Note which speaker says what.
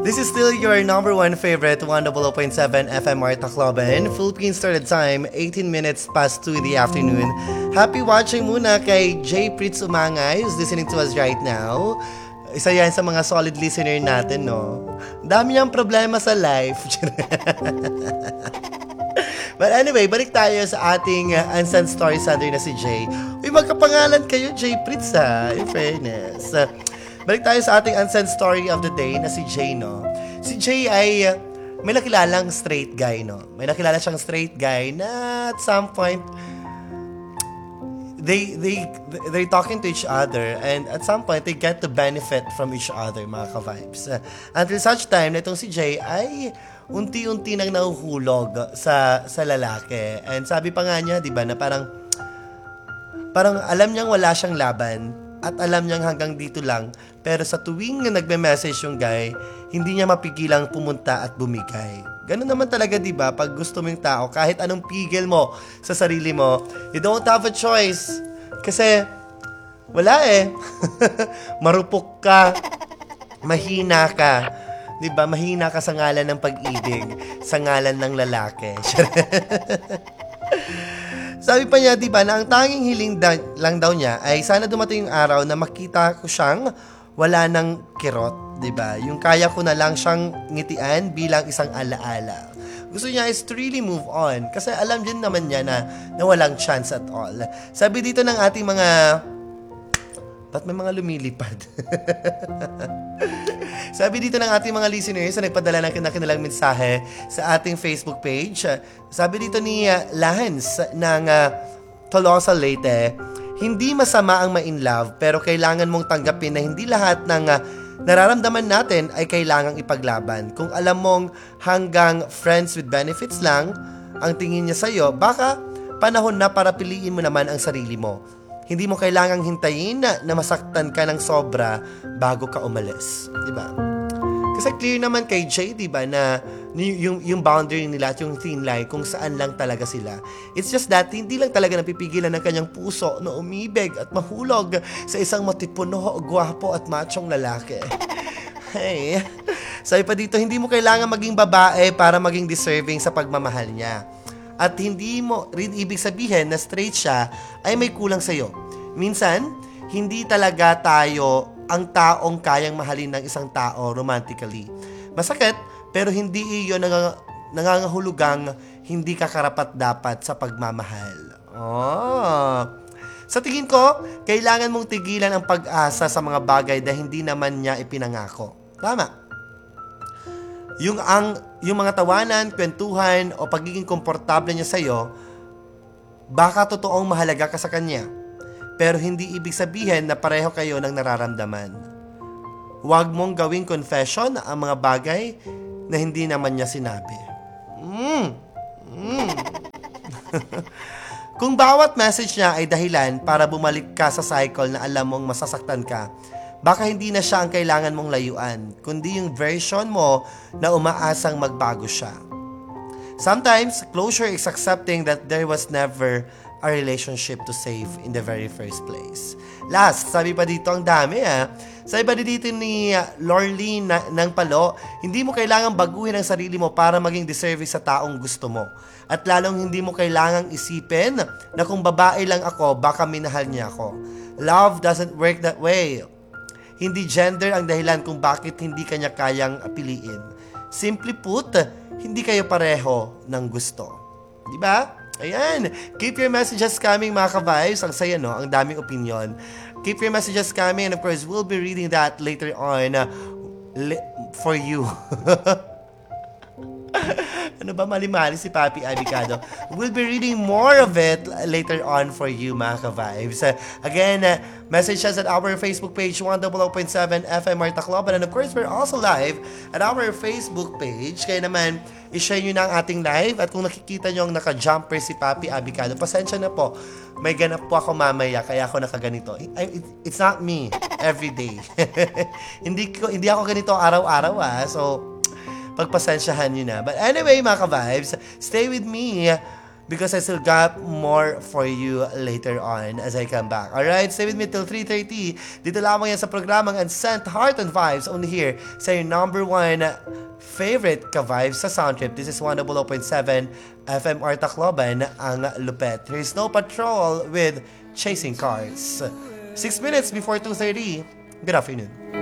Speaker 1: This is still your number one favorite 100.7 FM Marta Clubin. Philippine started time, 18 minutes past 2 in the afternoon. Happy watching muna kay J. Pritz Umangay who's listening to us right now. Isa yan sa mga solid listener natin, no? Dami niyang problema sa life. But anyway, balik tayo sa ating Unsent Story Sunday na si Jay. Uy, magkapangalan kayo, J. Pritz, ha? In fairness. Balik tayo sa ating Unsent Story of the Day na si Jay, no? Si Jay ay may nakilalang straight guy, no? May nakilala siyang straight guy na at some point, they're talking to each other and at some point, they get to benefit from each other, mga ka-vibes. Until such time na itong si Jay ay unti-unti nang nahuhulog sa lalaki. And sabi pa nga niya, di ba, na parang alam niyang wala siyang laban at alam niyang hanggang dito lang. Pero sa tuwing nagme-message yung guy, hindi niya mapigilang pumunta at bumigay. Ganun naman talaga, di ba? Pag gusto mo yung tao, kahit anong pigil mo sa sarili mo, you don't have a choice. Kasi, wala eh. Marupok ka, mahina ka. Di ba? Mahina ka sa ngalan ng pag-ibig, sa ngalan ng lalaki. Sabi pa niya, di ba, na ang tanging hiling lang daw niya ay sana dumating yung araw na makita ko siyang wala ng kirot, di ba? Yung kaya ko na lang siyang ngitian bilang isang alaala. Gusto niya is to really move on kasi alam din naman niya na walang chance at all. Sabi dito ng ating mga... Ba't may mga lumilipad? Sabi dito ng ating mga listeners na nagpadala ng kanilang mensahe sa ating Facebook page. Sabi dito ni Lance ng Tolosa, Leyte, hindi masama ang ma-in-love pero kailangan mong tanggapin na hindi lahat ng nararamdaman natin ay kailangang ipaglaban. Kung alam mong hanggang friends with benefits lang ang tingin niya sa'yo, baka panahon na para piliin mo naman ang sarili mo. Hindi mo kailangang hintayin na masaktan ka ng sobra bago ka umalis. Diba? Kasi clear naman kay Jay, diba, na yung boundary nila at yung thin line kung saan lang talaga sila. It's just that hindi lang talaga napipigilan ng kanyang puso na umibig at mahulog sa isang matipuno, gwapo at machong lalaki. Hey, sabi pa dito, hindi mo kailangan maging babae para maging deserving sa pagmamahal niya. At hindi mo rin ibig sabihin na straight siya ay may kulang sa'yo. Minsan, hindi talaga tayo ang taong kayang mahalin ng isang tao romantically. Masakit, pero hindi iyon nangangahulugang hindi ka karapat-dapat sa pagmamahal. Oh. Sa tingin ko, kailangan mong tigilan ang pag-asa sa mga bagay na hindi naman niya ipinangako. Tama. Yung mga tawanan, kwentuhan o pagiging komportable niya sa'yo, baka totoong mahalaga ka sa kanya. Pero hindi ibig sabihin na pareho kayo ng nararamdaman. Huwag mong gawing confession ang mga bagay na hindi naman niya sinabi. Kung bawat message niya ay dahilan para bumalik ka sa cycle na alam mong masasaktan ka, baka hindi na siya ang kailangan mong layuan, kundi yung version mo na umaasang magbago siya. Sometimes, closure is accepting that there was never a relationship to save in the very first place. Last, sabi pa dito, ang dami Sabi pa dito ni Lorly ng Palo, hindi mo kailangang baguhin ang sarili mo para maging deserving sa taong gusto mo. At lalong hindi mo kailangang isipin na kung babae lang ako, baka minahal niya ako. Love doesn't work that way. Hindi gender ang dahilan kung bakit hindi kanya kayang piliin. Simply put, hindi kayo pareho ng gusto. Diba? Ayan. Keep your messages coming, mga ka-vibes. Ang saya, no? Ang daming opinion. Keep your messages coming and of course, we'll be reading that later on for you. Ano ba mali-mali si Papi Abicado? We'll be reading more of it later on for you, mga ka-vibes. Again, message us at our Facebook page, 100.7 FM Marta Club. And of course, we're also live at our Facebook page. Kaya naman, i-share nyo na ang ating live. At kung nakikita nyo ang naka-jumper si Papi Abicado, pasensya na po. May ganap po ako mamaya, kaya ako nakaganito. It's not me every day. hindi ako ganito araw-araw, So, pagpasensyahan nyo na. But anyway, mga ka-vibes, stay with me because I still got more for you later on as I come back. Alright, stay with me till 3:30. Dito lamang yan sa programang Unsent Heart and Vibes, only here sa your number one favorite ka-vibes sa Soundtrip. This is 100.7 FMR Tacloban, ang Lupet. Here's Snow Patrol with Chasing Cars. 6 minutes before 2:30. Good afternoon.